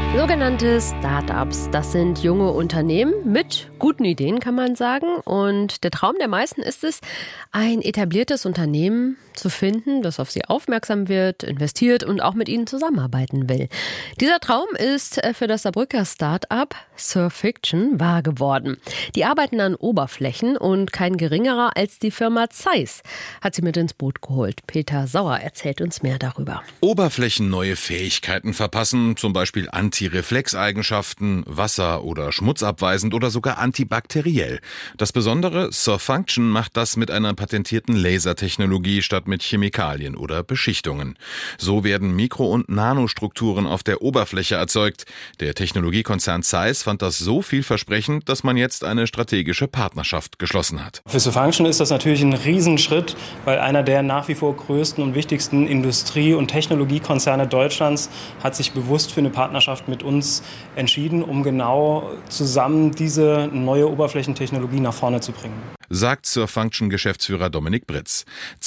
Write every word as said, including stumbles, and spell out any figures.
Sogenannte Start-ups, das sind junge Unternehmen mit guten Ideen, kann man sagen. Und der Traum der meisten ist es, ein etabliertes Unternehmen zu finden, das auf sie aufmerksam wird, investiert und auch mit ihnen zusammenarbeiten will. Dieser Traum ist für das Saarbrücker Start-up Surfiction wahr geworden. Die arbeiten an Oberflächen und kein geringerer als die Firma Zeiss hat sie mit ins Boot geholt. Peter Sauer erzählt uns mehr darüber. Oberflächen neue Fähigkeiten verpassen, zum Beispiel Anti-Reflex-Eigenschaften, wasser- oder schmutzabweisend oder sogar antibakteriell. Das Besondere, Surfunction macht das mit einer patentierten Lasertechnologie statt mit Chemikalien oder Beschichtungen. So werden Mikro- und Nanostrukturen auf der Oberfläche erzeugt. Der Technologiekonzern Zeiss fand das so vielversprechend, dass man jetzt eine strategische Partnerschaft geschlossen hat. Für Surfunction ist das natürlich ein Riesenschritt, weil einer der nach wie vor größten und wichtigsten Industrie- und Technologiekonzerne Deutschlands hat sich bewusst für eine Partnerschaft mit uns entschieden, um genau zusammen diese neue Oberflächentechnologie nach vorne zu bringen. Sagt Surfunction-Geschäftsführer Dominik Britz.